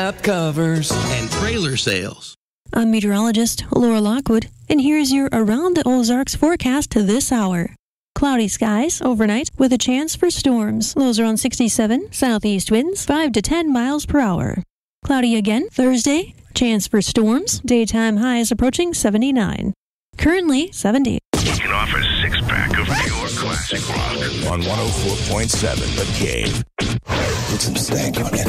Up covers and trailer sales. I'm meteorologist Laura Lockwood, and here's your Around the Ozarks forecast this hour. Cloudy skies overnight with a chance for storms. Lows around 67, southeast winds 5 to 10 miles per hour. Cloudy again Thursday, chance for storms, daytime highs approaching 79. Currently 70. We can offer a six-pack of pure classic rock on 104.7 The Cave. Put some stank on it.